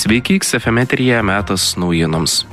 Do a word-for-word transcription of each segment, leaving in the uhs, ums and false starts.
Sveiki, X F M eteryje metas naujienoms.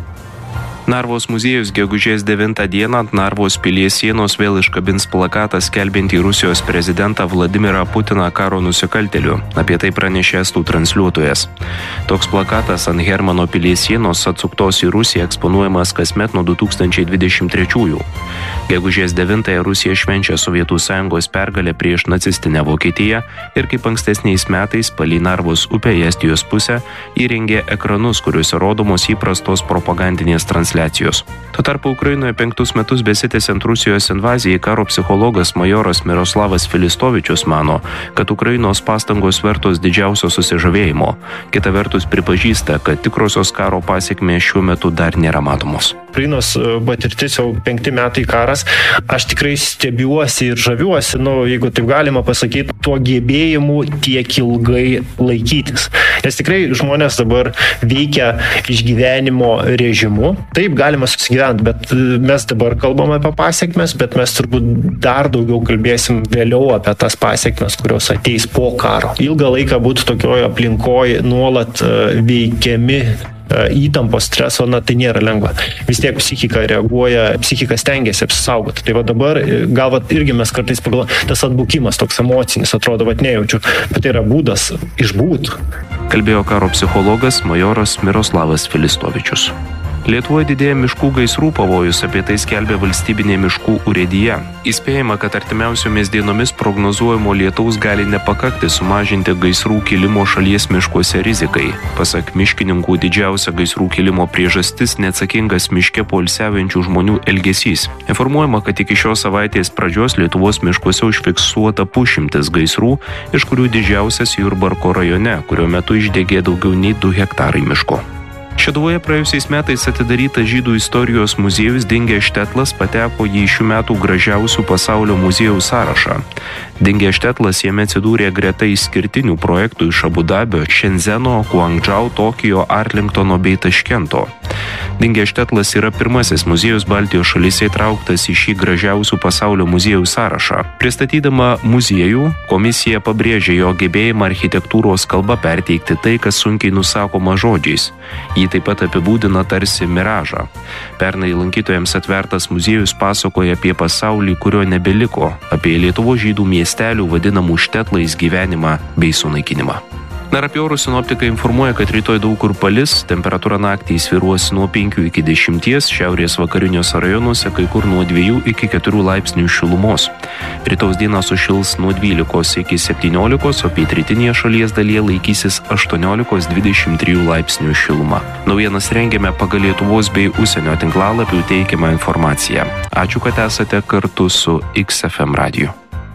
Narvos muziejus gegužės devintą dieną ant Narvos pilies sienos vėl iškabins plakatą skelbiantį Rusijos prezidentą Vladimirą Putiną karo nusikaltėliu. Apie tai pranešė estų transliuotojas. Toks plakatas ant Hermano pilies sienos atsuktos į Rusiją eksponuojamas kasmet nuo du tūkstančiai dvidešimt trečiųjų. Gegužės devintąją Rusija švenčia Sovietų Sąjungos pergalę prieš nacistinę Vokietiją ir kaip ankstesniais metais palei Narvos upę į Estijos pusę įrengė ekranus, kuriuose rodomos įprastos propagandinės transliacijos. Tuo tarpu Ukrainoje penktus metus besitęsiant Rusijos invazijai karo psichologas majoras Miroslavas Filistovičius mano, kad Ukrainos pastangos vertos didžiausio susižavėjimo. Kita vertus pripažįsta, kad tikrosios karo pasekmės šiuo metu dar nėra matomos. Ukrainos patirtis jau penkti metai karas, aš tikrai stebiuosi ir žaviuosi, nu, jeigu taip galima pasakyti, tuo gebėjimu tiek ilgai laikytis. Nes tikrai žmonės dabar veikia išgyvenimo režimu. Taip galima susigyventi, bet mes dabar kalbame apie pasiekmes, bet mes turbūt dar daugiau kalbėsim vėliau apie tas pasiekmes, kurios ateis po karo. Ilgą laiką būti tokioje aplinkoje nuolat veikiami įtampos, streso, na tai nėra lengva. Vis tiek psichika reaguoja, psichika stengiasi apsisaugoti. Tai va dabar, gal va irgi mes kartais pagal tas atbukimas toks emocinis, atrodo, va nejaučiu, bet tai yra būdas išbūt. Kalbėjo karo psichologas majoras Miroslavas Filistovičius. Lietuvoje didėja miškų gaisrų pavojus, apie tai skelbia valstybinė miškų urėdija. Įspėjama, kad artimiausiomis dienomis prognozuojamo lietaus gali nepakakti sumažinti gaisrų kilimo šalies miškuose rizikai. Pasak miškininkų, didžiausia gaisrų kilimo priežastis neatsakingas miške poilsiaujančių žmonių elgesys. Informuojama, kad iki šios savaitės pradžios Lietuvos miškuose užfiksuota pusšimtis gaisrų, iš kurių didžiausias Jurbarko rajone, kurio metu išdegė daugiau nei du hektarai miško. Šeduvoje praėjusiais metais atidarytas žydų istorijos muziejus Dingęs Štetlas pateko į šių metų gražiausių pasaulio muziejų sąrašą. Dingęs Štetlas jame atsidūrė greta išskirtinių projektų iš Abu Dabio, Šenzeno, Guangdžou, Tokijo, Arlingtono bei Taškento. Dingęs Štetlas yra pirmasis muziejus Baltijos šalyse įtrauktas į šį gražiausių pasaulio muziejų sąrašą. Pristatydama muziejų, komisija pabrėžė jo gebėjimą architektūros kalba perteikti tai, kas sunkiai nusakoma žodžiais. Jį taip pat apibūdina tarsi miražą. Pernai lankytojams atvertas muziejus pasakoja apie pasaulį, kurio nebeliko, apie Lietuvos žydų miestelių vadinamų Štetlais gyvenimą bei sunaikinimą. Dar apie orus sinoptikai informuoja, kad rytoj daug kur palis, temperatūra naktį svyruos nuo penkių iki dešimties, šiaurės vakariniuose rajonuose kai kur nuo dviejų iki keturių laipsnių šilumos. Rytaus dieną sušils nuo dvylikos iki septyniolikos, o pietrytinėje šalies dalyje laikysis aštuoniolikos dvidešimt trijų laipsnių šiluma. Naujienas rengiame pagal Lietuvos bei užsienio tinklalapių teikiamą informaciją. Ačiū, kad esate kartu su X F M radiju.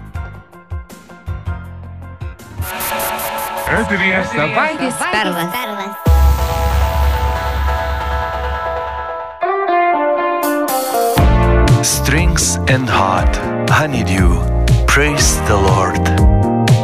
Savaitės perlas. Strings and heart, honeydew, praise the Lord.